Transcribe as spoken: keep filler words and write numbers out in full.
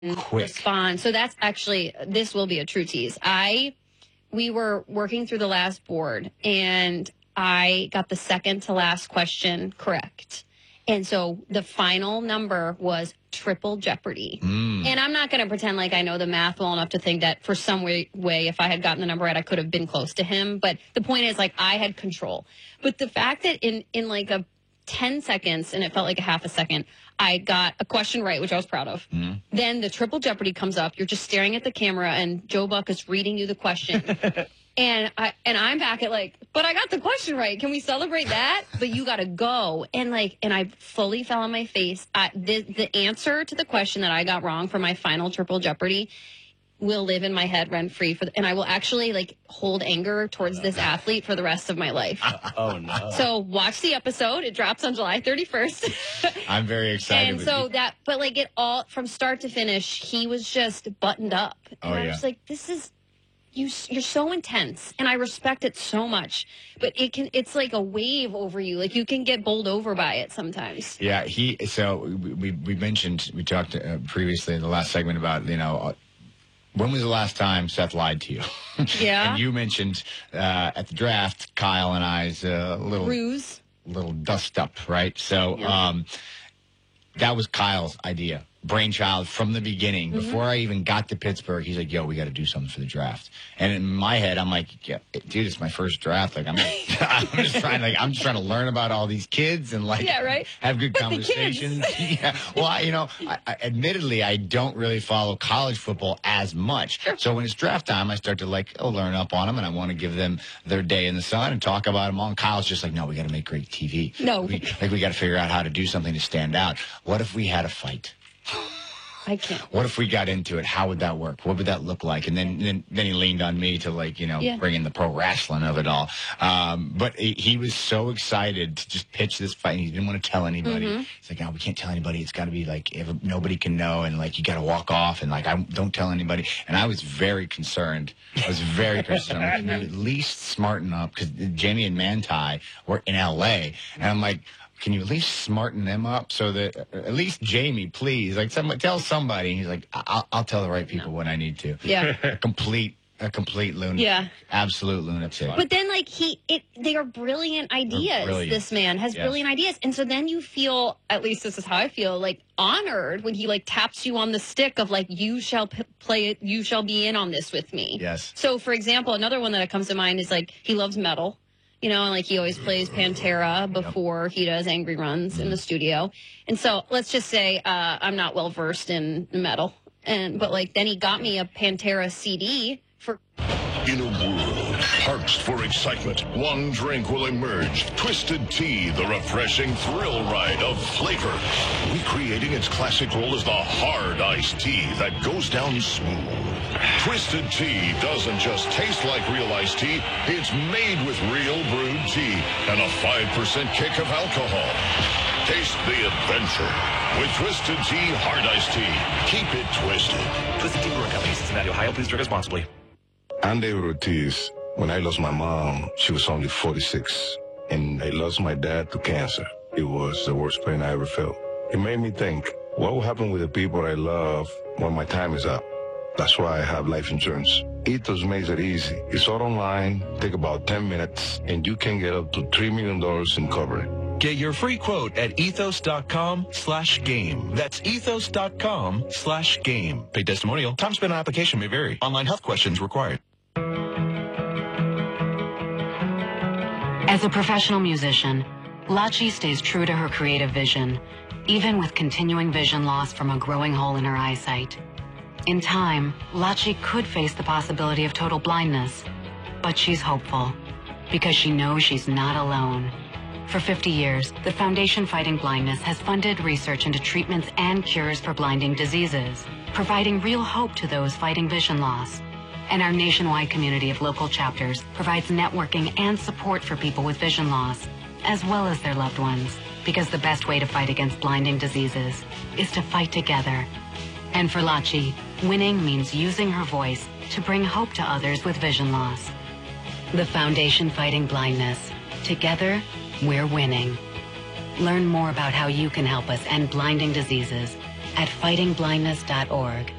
Quick. respond. So that's actually, this will be a true tease. I, we were working through the last board and I got the second to last question correct. And so the final number was triple jeopardy. Mm. And I'm not going to pretend like I know the math well enough to think that for some way, way, if I had gotten the number right, I could have been close to him. But the point is, like, I had control. But the fact that in, in like a ten seconds, and it felt like a half a second, I got a question right, which I was proud of. Mm. Then the triple jeopardy comes up. You're just staring at the camera, and Joe Buck is reading you the question. And I and I'm back at like, but I got the question right. Can we celebrate that? But you got to go. And like, and I fully fell on my face. I, the the answer to the question that I got wrong for my final triple jeopardy will live in my head rent free for, the, and I will actually like hold anger towards this athlete for the rest of my life. Oh no! So watch the episode. It drops on July thirty-first. I'm very excited. And so that, but like it all from start to finish, he was just buttoned up. And oh, I yeah. was like, this is. You, you're so intense, and I respect it so much. But it can, it's like a wave over you. Like you can get bowled over by it sometimes. Yeah, he. So we we mentioned we talked uh, previously in the last segment about you know uh, when was the last time Seth lied to you? Yeah. And you mentioned uh, at the draft, Kyle and I's uh, little ruse, little dust up, right? So yeah. um, that was Kyle's idea. Brainchild from the beginning. Mm-hmm. Before I even got to Pittsburgh, he's like, yo, we got to do something for the draft. And in my head, I'm like, yeah, dude, it's my first draft. Like, I'm, I'm just trying like, I'm just trying to learn about all these kids and like, yeah, right? have good but conversations. yeah. Well, I, you know, I, I, admittedly, I don't really follow college football as much. Sure. So when it's draft time, I start to like, oh, learn up on them, and I want to give them their day in the sun and talk about them all. And Kyle's just like, no, we got to make great T V. No. We, like, we got to figure out how to do something to stand out. What if we had a fight? I can't. What if we got into it? How would that work? What would that look like? And then then, then he leaned on me to, like, you know, yeah. bring in the pro wrestling of it all. Um, but he, he was so excited to just pitch this fight. He didn't want to tell anybody. Mm-hmm. He's like, no, we can't tell anybody. It's got to be, like, if nobody can know. And, like, you got to walk off. And, like, I don't tell anybody. And I was very concerned. I was very concerned. Like, can you at least smarten up? Because Jamie and Manti were in L A. And I'm like, can you at least smarten them up so that uh, at least Jamie, please, like, somebody, tell somebody. He's like, I'll, I'll tell the right people no. when I need to. Yeah. complete, a complete lunatic. Yeah. Absolute lunatic. But then, like, he, it, they are brilliant ideas. Brilliant. This man has yes. brilliant ideas. And so then you feel, at least this is how I feel, like, honored when he, like, taps you on the stick of, like, you shall p- play it, you shall be in on this with me. Yes. So, for example, another one that comes to mind is, like, he loves metal. You know, and like he always plays Pantera before yep. he does Angry Runs mm-hmm. in the studio. And so let's just say uh, I'm not well versed in metal. And but like then he got me a Pantera C D for. In a world parched for excitement, one drink will emerge. Twisted Tea, the refreshing thrill ride of flavor. Recreating its classic role as the hard iced tea that goes down smooth. Twisted Tea doesn't just taste like real iced tea, it's made with real brewed tea and a five percent kick of alcohol. Taste the adventure with Twisted Tea Hard Iced Tea. Keep it twisted. Twisted Tea Brewing Company, Cincinnati, Ohio. Please drink responsibly. I'm David Ortiz. When I lost my mom, she was only forty-six. And I lost my dad to cancer. It was the worst pain I ever felt. It made me think, what will happen with the people I love when my time is up? That's why I have life insurance. Ethos makes it easy. It's all online, take about ten minutes, and you can get up to three million dollars in coverage. Get your free quote at ethos.com slash game. That's ethos.com slash game. Paid testimonial. Time spent on application may vary. Online health questions required. As a professional musician, Lachi stays true to her creative vision, even with continuing vision loss from a growing hole in her eyesight. In time, Lachi could face the possibility of total blindness, but she's hopeful because she knows she's not alone. For fifty years, the Foundation Fighting Blindness has funded research into treatments and cures for blinding diseases, providing real hope to those fighting vision loss. And our nationwide community of local chapters provides networking and support for people with vision loss, as well as their loved ones, because the best way to fight against blinding diseases is to fight together. And for Lachi, winning means using her voice to bring hope to others with vision loss. The Foundation Fighting Blindness. Together, we're winning. Learn more about how you can help us end blinding diseases at fighting blindness dot org.